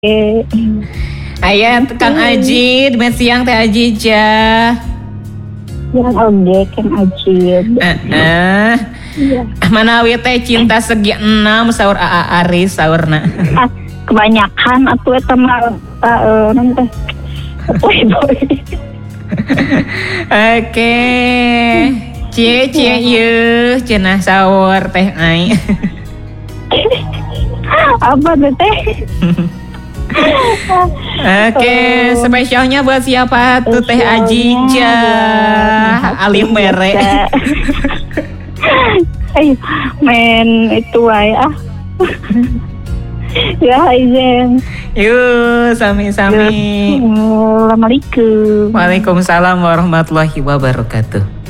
Eh, Ayah Kang Aji, demet siang Teh Aji ja. yang oge Kang Ajib. Iya. Manawi teh cinta segi 6 saur Aa Aris saurna. Kebanyakan atuh eta mah nanti. Boy. Oke. Cie yeuh cenah saur teh ai. Apa tuh teh? Oke, spesialnya buat siapa tuh Teh Aji ja. Alim bere. Men itu wae Ya Izen. Yuk, sami-sami. Assalamualaikum. Waalaikumsalam warahmatullahi wabarakatuh.